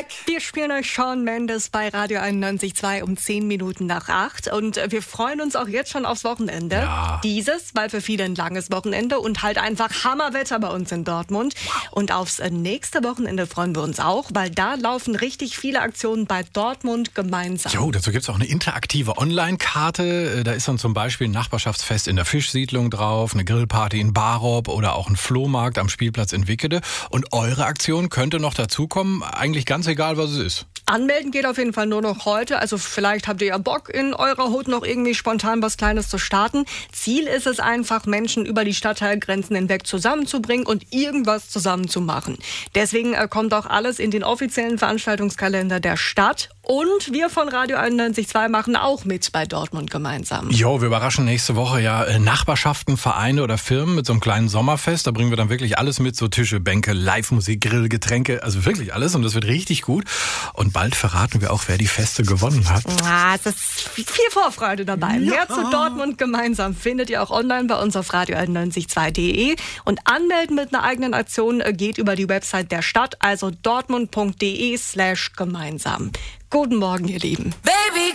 Wir spielen euch Shawn Mendes bei Radio 91.2 um 10 Minuten nach 8 und wir freuen uns auch jetzt schon aufs Wochenende. Ja. Dieses, weil für viele ein langes Wochenende und halt einfach Hammerwetter bei uns in Dortmund. Und aufs nächste Wochenende freuen wir uns auch, weil da laufen richtig viele Aktionen bei Dortmund gemeinsam. Jo, dazu gibt's auch eine interaktive Online-Karte. Da ist dann zum Beispiel ein Nachbarschaftsfest in der Fischsiedlung drauf, eine Grillparty in Barop oder auch ein Flohmarkt am Spielplatz in Wickede. Und eure Aktion könnte noch dazukommen, eigentlich ganz egal, was es ist. Anmelden geht auf jeden Fall nur noch heute. Also vielleicht habt ihr ja Bock, in eurer Hut noch irgendwie spontan was Kleines zu starten. Ziel ist es einfach, Menschen über die Stadtteilgrenzen hinweg zusammenzubringen und irgendwas zusammen zu machen. Deswegen kommt auch alles in den offiziellen Veranstaltungskalender der Stadt. Und wir von Radio 91.2 machen auch mit bei Dortmund gemeinsam. Jo, wir überraschen nächste Woche ja Nachbarschaften, Vereine oder Firmen mit so einem kleinen Sommerfest. Da bringen wir dann wirklich alles mit, so Tische, Bänke, Live-Musik, Grill, Getränke, also wirklich alles. Und das wird richtig gut. Und bald verraten wir auch, wer die Feste gewonnen hat. Es ist viel Vorfreude dabei. Ja. Mehr zu Dortmund gemeinsam findet ihr auch online bei uns auf radio992.de. Und anmelden mit einer eigenen Aktion geht über die Website der Stadt, also dortmund.de/gemeinsam. Guten Morgen, ihr Lieben. Baby.